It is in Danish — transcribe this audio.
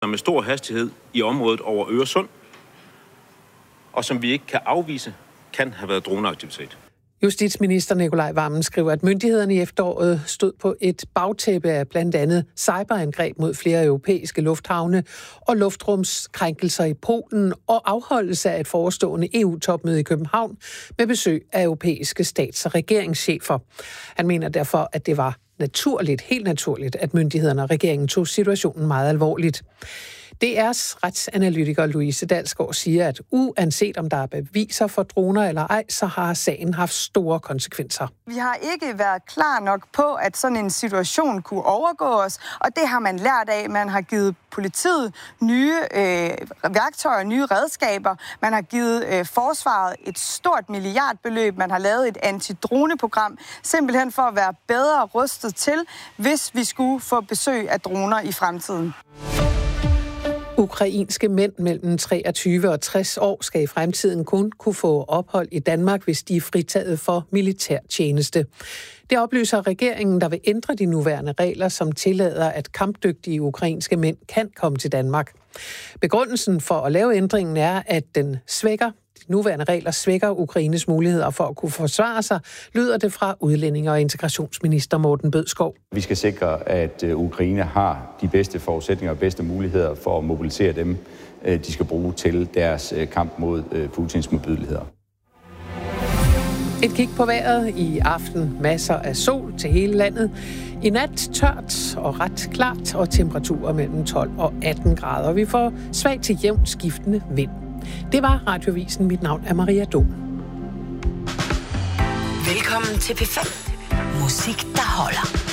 med stor hastighed i området over Øresund, og som vi ikke kan afvise, kan have været droneaktivitet. Justitsminister Nicolai Wammen skriver, at myndighederne i efteråret stod på et bagtæppe af blandt andet cyberangreb mod flere europæiske lufthavne og luftrumskrænkelser i Polen og afholdelse af et forestående EU-topmøde i København med besøg af europæiske stats- og regeringschefer. Han mener derfor, at det var helt naturligt, at myndighederne og regeringen tog situationen meget alvorligt. DR's retsanalytiker Louise Dalsgaard siger, at uanset om der er beviser for droner eller ej, så har sagen haft store konsekvenser. Vi har ikke været klar nok på, at sådan en situation kunne overgå os, og det har man lært af. Man har givet politiet nye værktøjer, nye redskaber. Man har givet forsvaret et stort milliardbeløb. Man har lavet et antidroneprogram, simpelthen for at være bedre rustet til, hvis vi skulle få besøg af droner i fremtiden. Ukrainske mænd mellem 23 og 60 år skal i fremtiden kun kunne få ophold i Danmark, hvis de er fritaget for militærtjeneste. Det oplyser regeringen, der vil ændre de nuværende regler, som tillader, at kampdygtige ukrainske mænd kan komme til Danmark. Begrundelsen for at lave ændringen er, at de nuværende regler svækker Ukraines muligheder for at kunne forsvare sig, lyder det fra udlændinge- og integrationsminister Morten Bødskov. Vi skal sikre, at Ukraine har de bedste forudsætninger og bedste muligheder for at mobilisere dem, de skal bruge til deres kamp mod Putins modbydeligheder. Et kig på vejret i aften. Masser af sol til hele landet. I nat tørt og ret klart, og temperaturer mellem 12 og 18 grader. Vi får svag til jævnt skiftende vind. Det var Radiovisen. Mit navn er Maria Dom. Velkommen til P5. Musik, der holder.